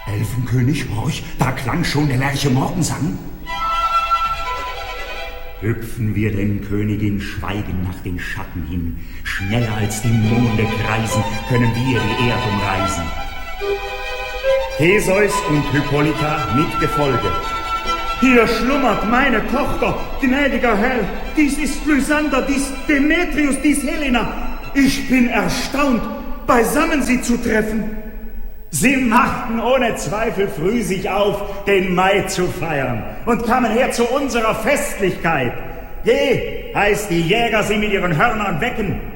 Elfenkönig, horch, da klang schon der Lerche Morgensang. Hüpfen wir denn, Königin, schweigen nach den Schatten hin. Schneller als die Monde kreisen, können wir die Erde umreisen. Theseus und Hippolyta mit Gefolge. Hier schlummert meine Tochter, gnädiger Herr. Dies ist Lysander, dies Demetrius, dies Helena. Ich bin erstaunt, beisammen sie zu treffen. Sie machten ohne Zweifel früh sich auf, den Mai zu feiern und kamen her zu unserer Festlichkeit. Geh, heißt die Jäger sie mit ihren Hörnern wecken.